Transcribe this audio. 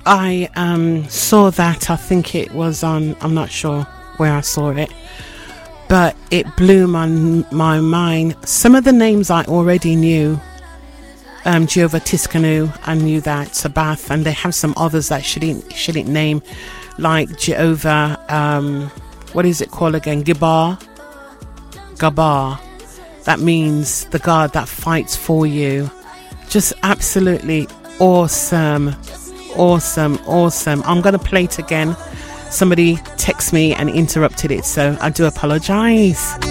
I saw that. I think it was on, I'm not sure where I saw it, but it blew my mind. Some of the names I already knew. Jehovah Tiskanu, I knew that. Sabath, and they have some others that shouldn't name, like Jehovah, what is it called again? Gabar. That means the God that fights for you. Just absolutely awesome. I'm gonna play it again. Somebody texted me and interrupted it, so I do apologize.